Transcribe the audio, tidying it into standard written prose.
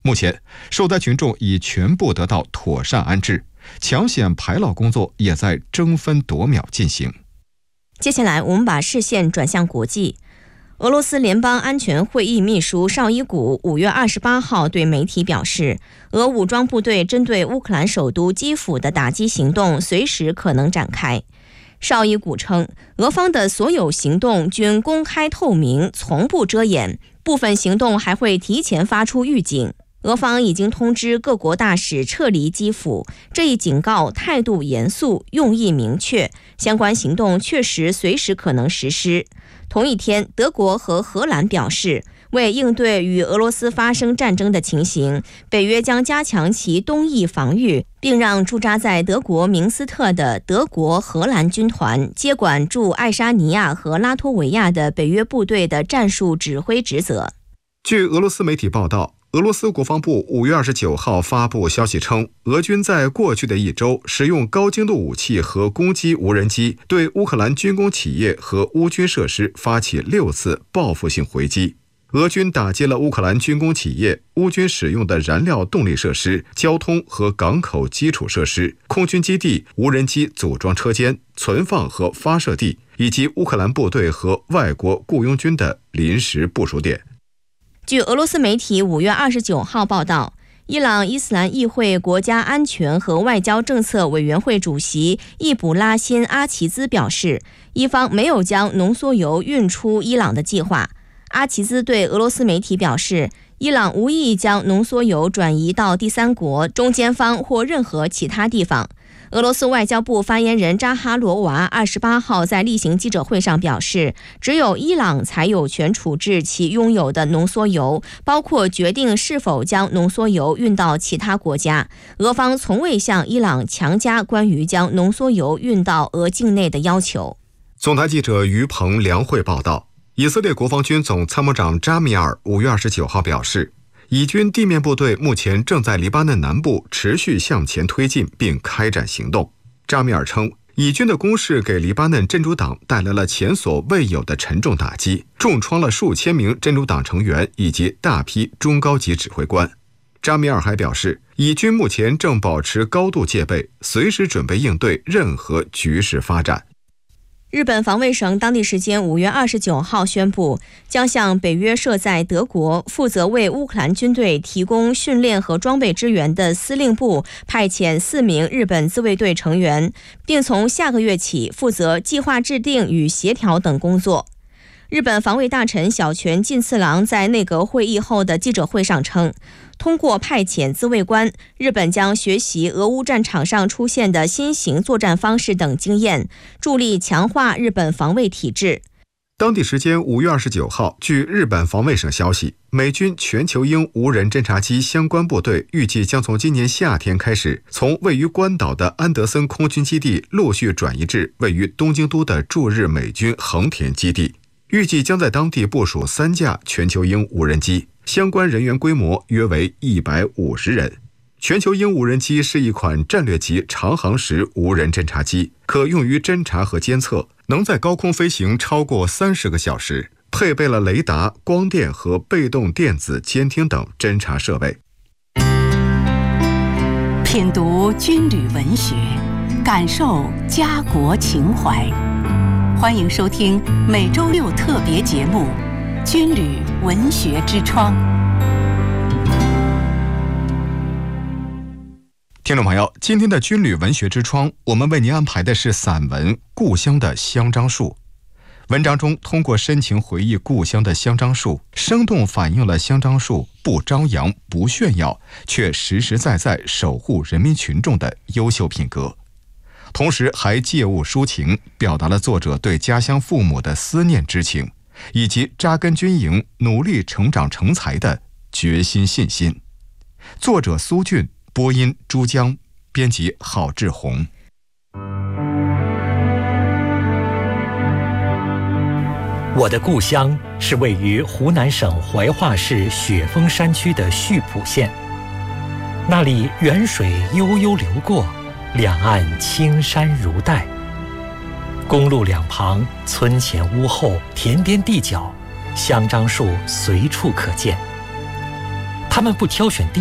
目前，受灾群众已全部得到妥善安置，抢险排涝工作也在争分夺秒进行。 接下来，我们把视线转向国际。俄罗斯联邦安全会议秘书绍伊古5月28号对媒体表示，俄武装部队针对乌克兰首都基辅的打击行动随时可能展开。绍伊古称，俄方的所有行动均公开透明，从不遮掩，部分行动还会提前发出预警。俄方已经通知各国大使撤离基辅，这一警告态度严肃，用意明确，相关行动确实随时可能实施。同一天，德国和荷兰表示，为应对与俄罗斯发生战争的情形，北约将加强其东翼防御，并让驻扎在德国明斯特的德国荷兰军团接管驻爱沙尼亚和拉脱维亚的北约部队的战术指挥职责。 据俄罗斯媒体报道，俄罗斯国防部5月29号发布消息称，俄军在过去的一周使用高精度武器和攻击无人机，对乌克兰军工企业和乌军设施发起6次报复性回击。俄军打击了乌克兰军工企业、乌军使用的燃料动力设施、交通和港口基础设施、空军基地、无人机组装车间、存放和发射地，以及乌克兰部队和外国雇佣军的临时部署点。 据俄罗斯媒体5月29号报道，伊朗伊斯兰议会国家安全和外交政策委员会主席易卜拉欣·阿齐兹表示，伊方没有将浓缩铀运出伊朗的计划。阿齐兹对俄罗斯媒体表示，伊朗无意将浓缩铀转移到第三国、中间方或任何其他地方。俄罗斯外交部发言人扎哈罗娃28号在例行记者会上表示，只有伊朗才有权处置其拥有的浓缩铀，包括决定是否将浓缩铀运到其他国家。俄方从未向伊朗强加关于将浓缩铀运到俄境内的要求。 总台记者于鹏、梁慧报道，以色列国防军总参谋长扎米尔5月29号表示，以军地面部队目前正在黎巴嫩南部持续向前推进并开展行动。扎米尔称，以军的攻势给黎巴嫩真主党带来了前所未有的沉重打击，重创了数千名真主党成员以及大批中高级指挥官。扎米尔还表示，以军目前正保持高度戒备，随时准备应对任何局势发展。 日本防卫省当地时间5月29号宣布，将向北约设在德国、负责为乌克兰军队提供训练和装备支援的司令部派遣4名日本自卫队成员，并从下个月起负责计划制定与协调等工作。日本防卫大臣小泉进次郎在内阁会议后的记者会上称，通过派遣自卫官，日本将学习俄乌战场上出现的新型作战方式等经验，助力强化日本防卫体制。 当地时间5月29号，据日本防卫省消息，美军全球鹰无人侦察机相关部队预计将从今年夏天开始，从位于关岛的安德森空军基地陆续转移至位于东京都的驻日美军横田基地，预计将在当地部署3架全球鹰无人机，相关人员规模约为150人。全球鹰无人机是一款战略级长航时无人侦察机，可用于侦察和监测，能在高空飞行超过30个小时，配备了雷达、光电和被动电子监听等侦察设备。 品读军旅文学，感受家国情怀。欢迎收听每周6特别节目《军旅文学之窗》。 听众朋友，今天的军旅文学之窗，我们为您安排的是散文《故乡的香樟树》。文章中通过深情回忆故乡的香樟树，生动反映了香樟树不张扬、不炫耀，却实实在在守护人民群众的优秀品格。同时还借物抒情，表达了作者对家乡父母的思念之情，以及扎根军营、努力成长成才的决心信心。作者苏俊，播音朱江，编辑郝志宏。 我的故乡是位于湖南省怀化市雪峰山区的溆浦县，那里沅水悠悠流过，两岸青山如黛，公路两旁，村前屋后，田边地角，香樟树随处可见。 他们不挑选地